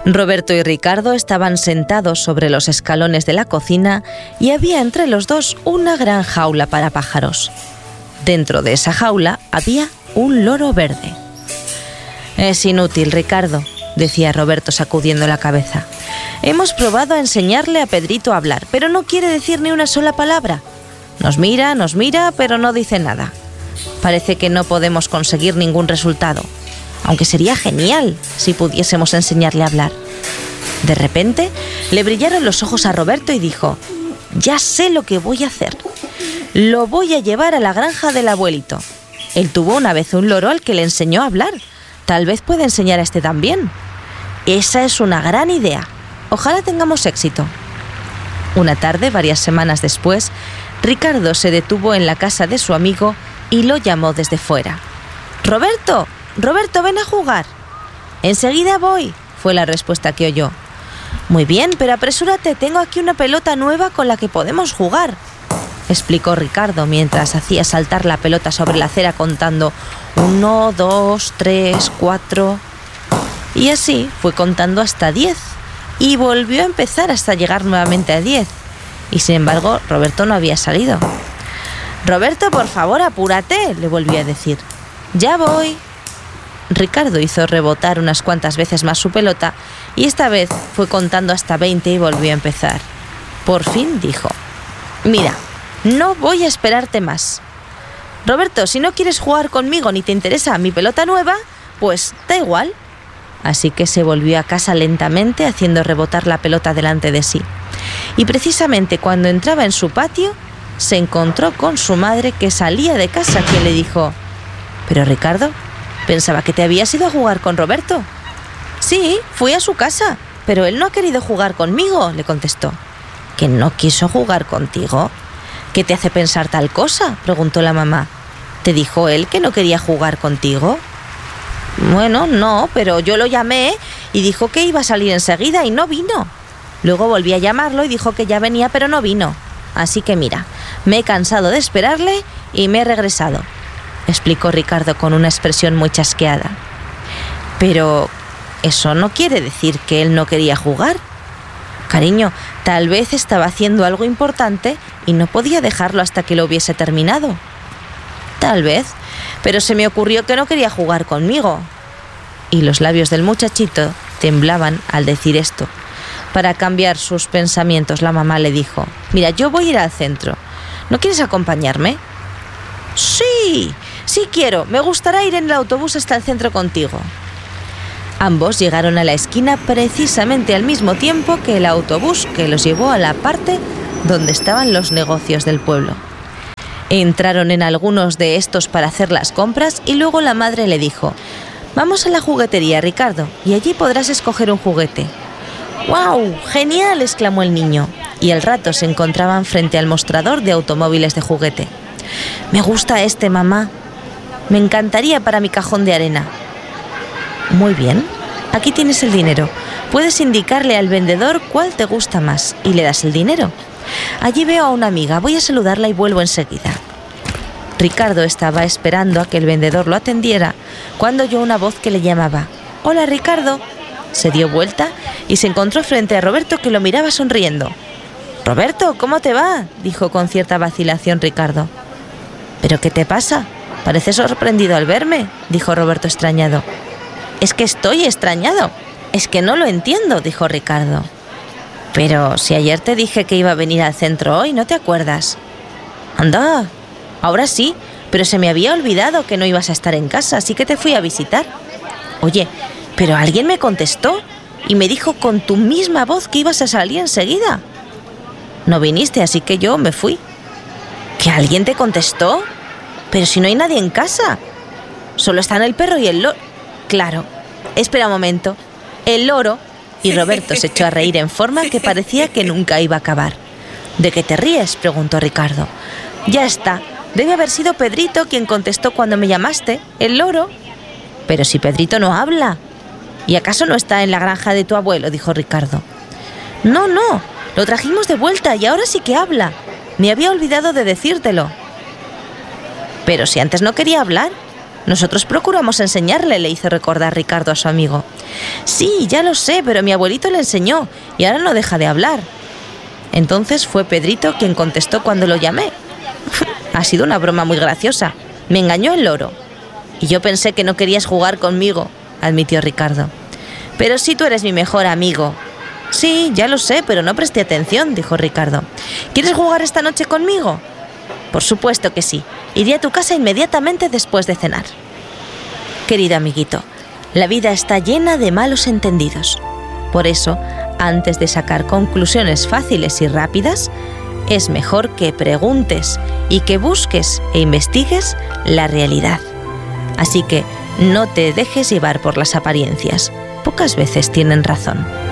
Roberto y Ricardo estaban sentados sobre los escalones de la cocina y había entre los dos una gran jaula para pájaros. Dentro de esa jaula había un loro verde. «Es inútil, Ricardo», decía Roberto sacudiendo la cabeza. «Hemos probado a enseñarle a Pedrito a hablar, pero no quiere decir ni una sola palabra. Nos mira, pero no dice nada. Parece que no podemos conseguir ningún resultado, aunque sería genial si pudiésemos enseñarle a hablar». De repente le brillaron los ojos a Roberto y dijo: «Ya sé lo que voy a hacer. Lo voy a llevar a la granja del abuelito. Él tuvo una vez un loro al que le enseñó a hablar. Tal vez pueda enseñar a este también. Esa es una gran idea. Ojalá tengamos éxito». Una tarde, varias semanas después, Ricardo se detuvo en la casa de su amigo y lo llamó desde fuera. «Roberto, ven a jugar». «Enseguida voy», fue la respuesta que oyó. «Muy bien, pero apresúrate, tengo aquí una pelota nueva con la que podemos jugar», explicó Ricardo mientras hacía saltar la pelota sobre la acera contando 1, 2, 3, 4... Y así fue contando hasta 10 y volvió a empezar hasta llegar nuevamente a 10. Y sin embargo, Roberto no había salido. «Roberto, por favor, apúrate», le volvió a decir. «Ya voy». Ricardo hizo rebotar unas cuantas veces más su pelota y esta vez fue contando hasta 20 y volvió a empezar. Por fin dijo: «Mira, no voy a esperarte más. Roberto, si no quieres jugar conmigo ni te interesa mi pelota nueva, pues da igual». Así que se volvió a casa lentamente, haciendo rebotar la pelota delante de sí. Y precisamente cuando entraba en su patio, se encontró con su madre, que salía de casa, quien le dijo: «Pero Ricardo, pensaba que te habías ido a jugar con Roberto». «Sí, fui a su casa, pero él no ha querido jugar conmigo», le contestó. «¿Que no quiso jugar contigo? ¿Qué te hace pensar tal cosa?», preguntó la mamá. «¿Te dijo él que no quería jugar contigo?» «Bueno, no, pero yo lo llamé y dijo que iba a salir enseguida y no vino. Luego volví a llamarlo y dijo que ya venía, pero no vino. Así que mira, me he cansado de esperarle y me he regresado», explicó Ricardo con una expresión muy chasqueada. «Pero eso no quiere decir que él no quería jugar. Cariño, tal vez estaba haciendo algo importante y no podía dejarlo hasta que lo hubiese terminado». «Tal vez, pero se me ocurrió que no quería jugar conmigo». Y los labios del muchachito temblaban al decir esto. Para cambiar sus pensamientos, la mamá le dijo: «Mira, yo voy a ir al centro. ¿No quieres acompañarme?» «Sí quiero. Me gustará ir en el autobús hasta el centro contigo». Ambos llegaron a la esquina precisamente al mismo tiempo que el autobús que los llevó a la parte donde estaban los negocios del pueblo. Entraron en algunos de estos para hacer las compras y luego la madre le dijo: «Vamos a la juguetería, Ricardo, y allí podrás escoger un juguete». «¡Guau! ¡Genial!», exclamó el niño, y al rato se encontraban frente al mostrador de automóviles de juguete. «Me gusta este, mamá. Me encantaría para mi cajón de arena». «Muy bien, aquí tienes el dinero. Puedes indicarle al vendedor cuál te gusta más y le das el dinero. Allí veo a una amiga, voy a saludarla y vuelvo enseguida». Ricardo estaba esperando a que el vendedor lo atendiera cuando oyó una voz que le llamaba: «Hola, Ricardo». Se dio vuelta y se encontró frente a Roberto, que lo miraba sonriendo. «Roberto, ¿cómo te va?», dijo con cierta vacilación Ricardo. «¿Pero qué te pasa? Pareces sorprendido al verme», dijo Roberto extrañado. «Es que estoy extrañado. Es que no lo entiendo», dijo Ricardo. «Pero si ayer te dije que iba a venir al centro hoy, ¿no te acuerdas?» «Anda, ahora sí, pero se me había olvidado que no ibas a estar en casa, así que te fui a visitar». «Oye, pero alguien me contestó y me dijo con tu misma voz que ibas a salir enseguida». «No viniste, así que yo me fui». ¿Que alguien te contestó? Pero si no hay nadie en casa. Solo están el perro y el loro. Claro, espera un momento. El loro. Y Roberto se echó a reír en forma que parecía que nunca iba a acabar. ¿De qué te ríes?, preguntó Ricardo. Ya está. Debe haber sido Pedrito quien contestó cuando me llamaste. El loro. Pero si Pedrito no habla. ¿Y acaso no está en la granja de tu abuelo?, dijo Ricardo. No, lo trajimos de vuelta y ahora sí que habla. Me había olvidado de decírtelo. Pero si antes no quería hablar. Nosotros procuramos enseñarle, le hizo recordar Ricardo a su amigo. Sí, ya lo sé, pero mi abuelito le enseñó y ahora no deja de hablar. Entonces fue Pedrito quien contestó cuando lo llamé. Ha sido una broma muy graciosa. Me engañó el loro. Y yo pensé que no querías jugar conmigo, admitió Ricardo. Pero sí, tú eres mi mejor amigo. Sí, ya lo sé, pero no presté atención, dijo Ricardo. ¿Quieres jugar esta noche conmigo? Por supuesto que sí. Iré a tu casa inmediatamente después de cenar. Querido amiguito, la vida está llena de malos entendidos. Por eso, antes de sacar conclusiones fáciles y rápidas, es mejor que preguntes y que busques e investigues la realidad. Así que no te dejes llevar por las apariencias. Pocas veces tienen razón.